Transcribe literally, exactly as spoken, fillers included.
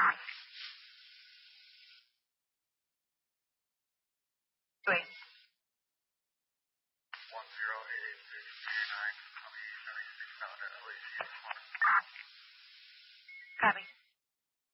对。 one zero eight eight three nine， coming seventy six thousand， 回去。